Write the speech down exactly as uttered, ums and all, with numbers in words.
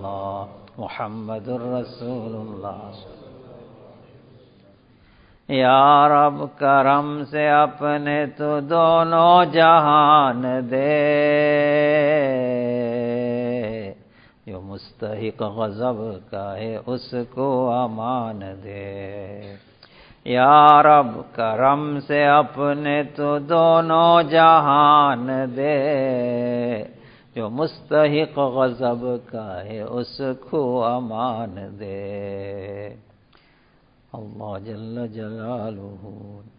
इल्लल्लाह मुहम्मदुर रसूलुल्लाह। या रब करम से अपने तू दोनों जहान दे, जो मुस्तहिक गज़ब का है उसको अमान दे। या रब करम से अपने तू दोनों जहान दे, जो मुस्तहिक गज़ब का है उसको अमान दे। अल्लाह जल्ल जलालुहु